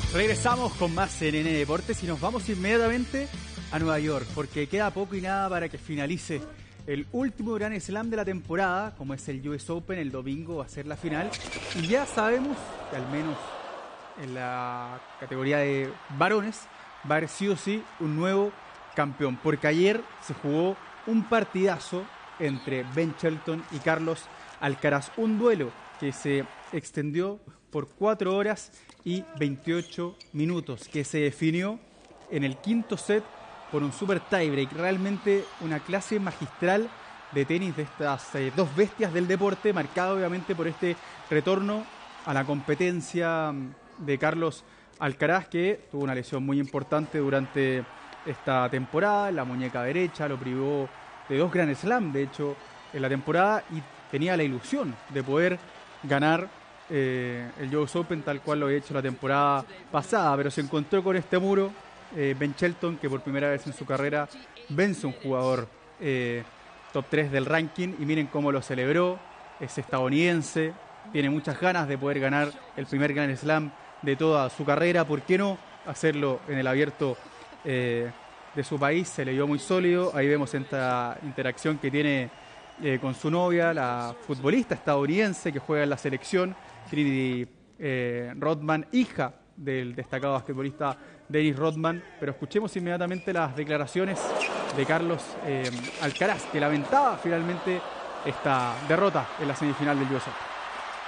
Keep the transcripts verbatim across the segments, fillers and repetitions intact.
Regresamos con más C N N Deportes y nos vamos inmediatamente a Nueva York, porque queda poco y nada para que finalice el último Grand Slam de la temporada, como es el U S Open. El domingo va a ser la final y ya sabemos que al menos en la categoría de varones va a haber sí o sí un nuevo campeón, porque ayer se jugó un partidazo entre Ben Shelton y Carlos Alcaraz, un duelo que se extendió por cuatro horas y veintiocho minutos, que se definió en el quinto set por un super tiebreak. Realmente una clase magistral de tenis de estas eh, dos bestias del deporte, marcado obviamente por este retorno a la competencia de Carlos Alcaraz, que tuvo una lesión muy importante durante esta temporada. La muñeca derecha lo privó de dos Grand Slam, de hecho, en la temporada, y tenía la ilusión de poder ganar eh, el U S Open tal cual lo había hecho la temporada pasada, pero se encontró con este muro. eh, Ben Shelton, que por primera vez en su carrera vence a un jugador eh, top tres del ranking, y miren cómo lo celebró. Es estadounidense, tiene muchas ganas de poder ganar el primer Grand Slam de toda su carrera. ¿Por qué no hacerlo en el abierto eh, de su país? Se le dio muy sólido. Ahí vemos esta interacción que tiene eh, con su novia, la futbolista estadounidense que juega en la selección, Trinity eh, Rodman, hija del destacado basquetbolista Dennis Rodman. Pero escuchemos inmediatamente las declaraciones de Carlos eh, Alcaraz, que lamentaba finalmente esta derrota en la semifinal del U S Open.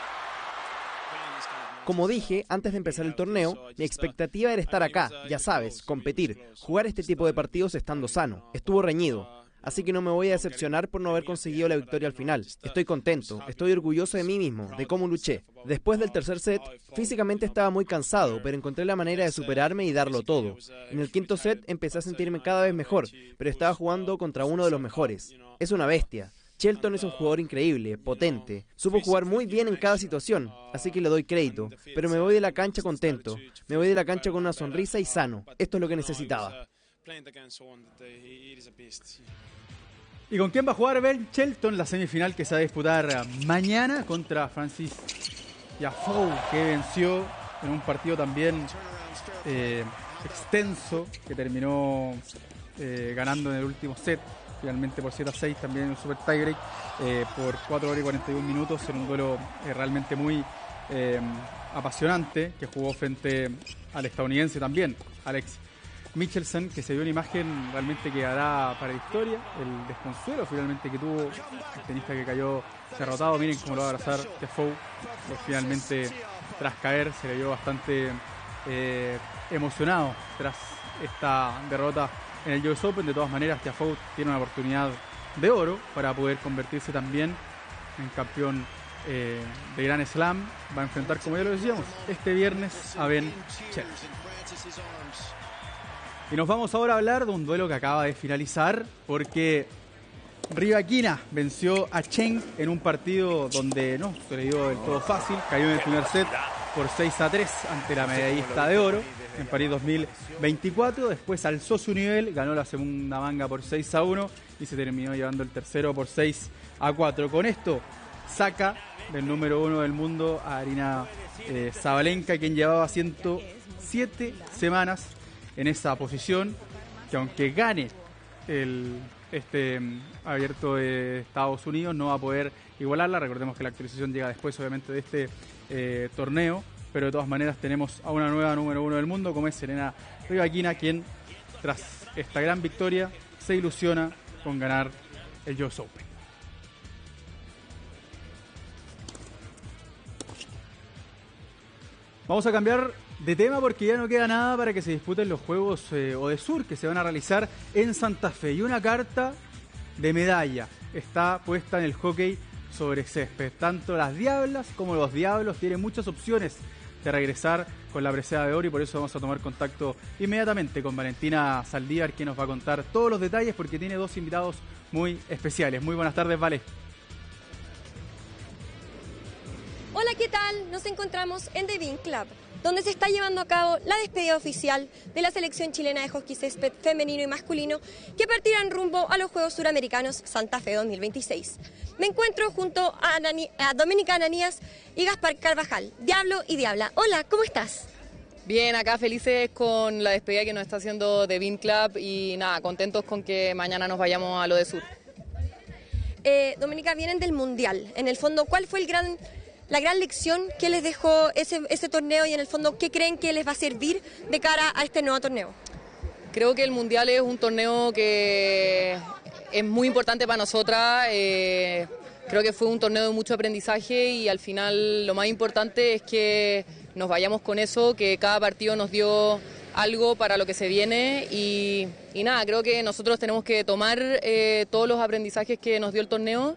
Como dije, antes de empezar el torneo, mi expectativa era estar acá, ya sabes, competir, jugar este tipo de partidos estando sano. Estuvo reñido, así que no me voy a decepcionar por no haber conseguido la victoria al final. Estoy contento, estoy orgulloso de mí mismo, de cómo luché. Después del tercer set, físicamente estaba muy cansado, pero encontré la manera de superarme y darlo todo. En el quinto set empecé a sentirme cada vez mejor, pero estaba jugando contra uno de los mejores. Es una bestia. Shelton es un jugador increíble, potente, supo jugar muy bien en cada situación, así que le doy crédito, pero me voy de la cancha contento, me voy de la cancha con una sonrisa y sano. Esto es lo que necesitaba. ¿Y con quién va a jugar Ben Shelton? La semifinal que se va a disputar mañana contra Francis Tiafoe, que venció en un partido también eh, extenso, que terminó eh, ganando en el último set, finalmente por siete a seis, también en un super tiebreak, eh, por cuatro horas y cuarenta y un minutos, en un duelo eh, realmente muy eh, apasionante, que jugó frente al estadounidense también, Alex Michelsen, que se vio una imagen realmente que hará para la historia. El desconsuelo finalmente que tuvo el tenista que cayó derrotado. Miren cómo lo va a abrazar Tiafoe, que finalmente tras caer se le vio bastante eh, emocionado tras esta derrota en el U S Open. De todas maneras, Tiafoe tiene una oportunidad de oro para poder convertirse también en campeón eh, de Grand Slam. Va a enfrentar, como ya lo decíamos, este viernes a Ben Shelton. Y nos vamos ahora a hablar de un duelo que acaba de finalizar, porque Rybakina venció a Cheng en un partido donde no se le dio del todo fácil. Cayó en el primer set por seis a tres ante la medallista de oro en París dos mil veinticuatro. Después alzó su nivel, ganó la segunda manga por seis a uno y se terminó llevando el tercero por seis a cuatro. Con esto saca del número uno del mundo a Aryna eh, Sabalenka, quien llevaba ciento siete semanas en esa posición, que aunque gane el este abierto de Estados Unidos no va a poder igualarla. Recordemos que la actualización llega después obviamente de este eh, torneo, pero de todas maneras tenemos a una nueva número uno del mundo, como es Serena Rybakina, quien tras esta gran victoria se ilusiona con ganar el U S Open. Vamos a cambiar de tema porque ya no queda nada para que se disputen los Juegos eh, Odesur, que se van a realizar en Santa Fe. Y una carta de medalla está puesta en el hockey sobre césped. Tanto las Diablas como los Diablos tienen muchas opciones de regresar con la presea de oro, y por eso vamos a tomar contacto inmediatamente con Valentina Saldívar, que nos va a contar todos los detalles porque tiene dos invitados muy especiales. Muy buenas tardes, Vale. Hola, ¿qué tal? Nos encontramos en The Bean Club, donde se está llevando a cabo la despedida oficial de la selección chilena de hockey césped femenino y masculino, que partirán rumbo a los Juegos Suramericanos Santa Fe dos mil veintiséis. Me encuentro junto a, Anani, a Doménica Ananías y Gaspar Carvajal, Diablo y Diabla. Hola, ¿cómo estás? Bien, acá felices con la despedida que nos está haciendo The Bean Club y nada, contentos con que mañana nos vayamos a lo de Sur. Eh, Dominica, vienen del Mundial. En el fondo, ¿cuál fue el gran, la gran lección que les dejó ese, ese torneo y en el fondo, qué creen que les va a servir de cara a este nuevo torneo? Creo que el Mundial es un torneo que es muy importante para nosotras. Eh, creo que fue un torneo de mucho aprendizaje y al final lo más importante es que nos vayamos con eso, que cada partido nos dio algo para lo que se viene y, y nada, creo que nosotros tenemos que tomar eh, todos los aprendizajes que nos dio el torneo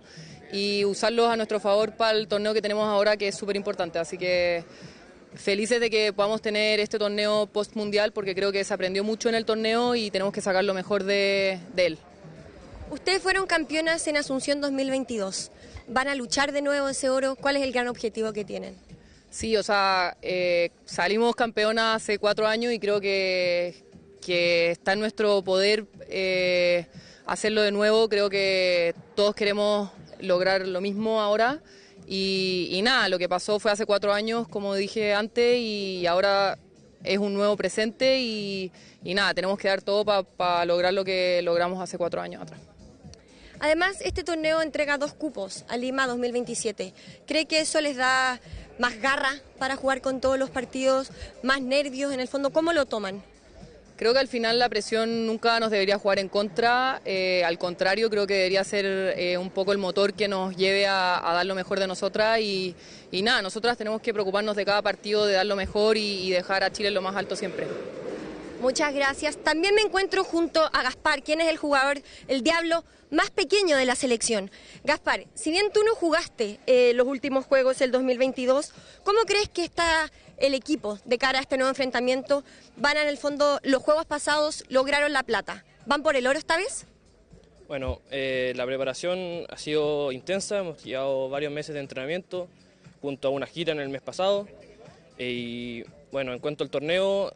y usarlos a nuestro favor para el torneo que tenemos ahora, que es súper importante. Así que felices de que podamos tener este torneo post-mundial porque creo que se aprendió mucho en el torneo y tenemos que sacar lo mejor de, de él. Ustedes fueron campeonas en Asunción dos mil veintidós. ¿Van a luchar de nuevo ese oro? ¿Cuál es el gran objetivo que tienen? Sí, o sea, eh, salimos campeonas hace cuatro años y creo que, que está en nuestro poder eh, hacerlo de nuevo. Creo que todos queremos lograr lo mismo ahora. Y, y nada, lo que pasó fue hace cuatro años, como dije antes, y ahora es un nuevo presente y, y nada, tenemos que dar todo para pa lograr lo que logramos hace cuatro años atrás. Además, este torneo entrega dos cupos a Lima dos mil veintisiete. ¿Cree que eso les da más garra para jugar con todos los partidos, más nervios en el fondo? ¿Cómo lo toman? Creo que al final la presión nunca nos debería jugar en contra, eh, al contrario, creo que debería ser eh, un poco el motor que nos lleve a, a dar lo mejor de nosotras y, y nada, nosotras tenemos que preocuparnos de cada partido, de dar lo mejor y, y dejar a Chile lo más alto siempre. Muchas gracias. También me encuentro junto a Gaspar, quien es el jugador, el diablo más pequeño de la selección. Gaspar, si bien tú no jugaste eh, los últimos juegos del dos mil veintidós, ¿cómo crees que está el equipo de cara a este nuevo enfrentamiento? Van en el fondo, los juegos pasados lograron la plata. ¿Van por el oro esta vez? Bueno, eh, la preparación ha sido intensa, hemos llevado varios meses de entrenamiento junto a una gira en el mes pasado. Y bueno, en cuanto al torneo,